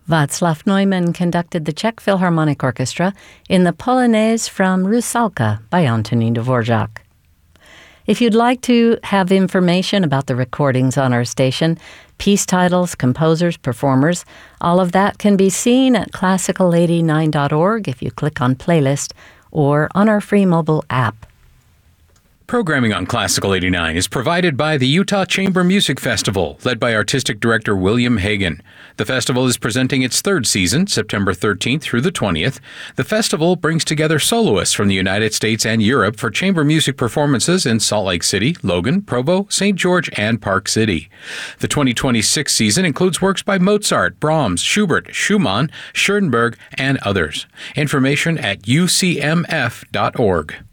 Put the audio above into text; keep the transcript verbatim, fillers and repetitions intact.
Václav Neumann conducted the Czech Philharmonic Orchestra in the Polonaise from Rusalka by Antonín Dvorak. If you'd like to have information about the recordings on our station, piece titles, composers, performers, all of that can be seen at classical eighty-nine dot org if you click on Playlist or on our free mobile app. Programming on Classical eighty-nine is provided by the Utah Chamber Music Festival, led by Artistic Director William Hagan. The festival is presenting its third season, September thirteenth through the twentieth. The festival brings together soloists from the United States and Europe for chamber music performances in Salt Lake City, Logan, Provo, Saint George, and Park City. The twenty twenty-six season includes works by Mozart, Brahms, Schubert, Schumann, Schoenberg, and others. Information at u c m f dot org.